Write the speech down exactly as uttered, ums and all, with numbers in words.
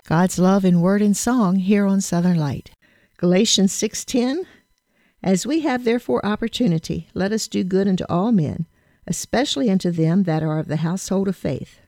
God's love in word and song here on Southern Light. Galatians six ten, As we have therefore opportunity, let us do good unto all men, especially unto them that are of the household of faith.